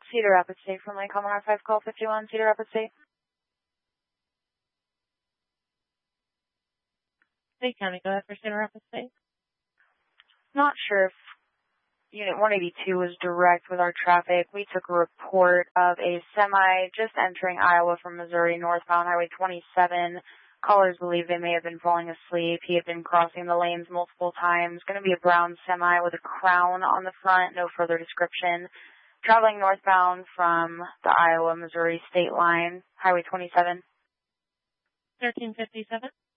Cedar Rapids State from Lake Commodore 5, call 51, Cedar Rapids State. State County, go ahead for Cedar Rapids State. Not sure if Unit 182 was direct with our traffic. We took a report of a semi just entering Iowa from Missouri, northbound Highway 27. Callers believe they may have been falling asleep. He had been crossing the lanes multiple times. Going to be a brown semi with a crown on the front. No further description. Traveling northbound from the Iowa-Missouri state line, Highway 27. 1357.